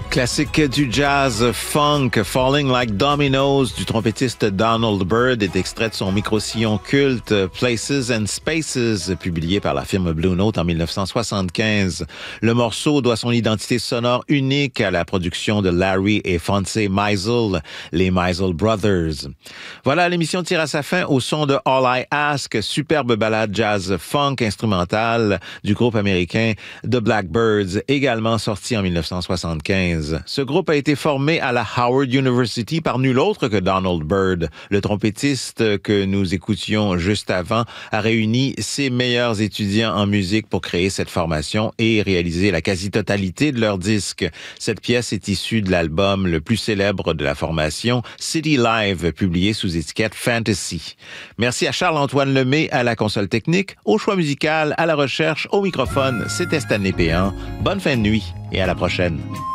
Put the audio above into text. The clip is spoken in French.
Classique du jazz funk, Falling Like Dominoes du trompettiste Donald Byrd est extrait de son micro-sillon culte Places and Spaces, publié par la firme Blue Note en 1975. Le morceau doit son identité sonore unique à la production de Larry et Fonse Meisel, les Meisel Brothers. Voilà, l'émission tire à sa fin au son de All I Ask, superbe ballade jazz funk instrumentale du groupe américain The Blackbirds, également sorti en 1975. Ce groupe a été formé à la Howard University par nul autre que Donald Byrd. Le trompettiste que nous écoutions juste avant a réuni ses meilleurs étudiants en musique pour créer cette formation et réaliser la quasi-totalité de leurs disques. Cette pièce est issue de l'album le plus célèbre de la formation, City Live, publié sous étiquette Fantasy. Merci à Charles-Antoine Lemay à la console technique, au choix musical, à la recherche, au microphone. C'était Stanley Péan. Bonne fin de nuit et à la prochaine.